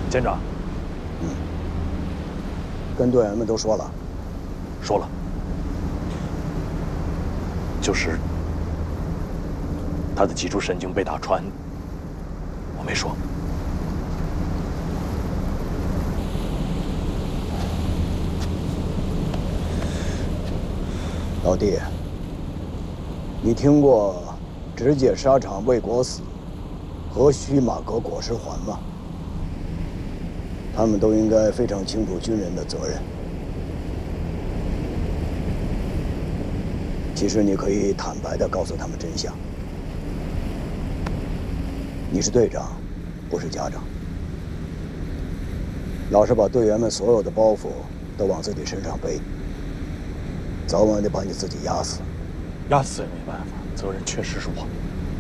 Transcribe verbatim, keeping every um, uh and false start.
舰长， 嗯，跟队员们都说了， 说了，就是他的脊柱神经被打穿，我没说。 老弟，你听过直界沙场为国死和须马阁果实环吗？他们都应该非常清楚军人的责任。其实你可以坦白地告诉他们真相。你是队长，不是家长。老是把队员们所有的包袱都往自己身上背，早晚得把你自己压死。 压死也没办法，责任确实是我。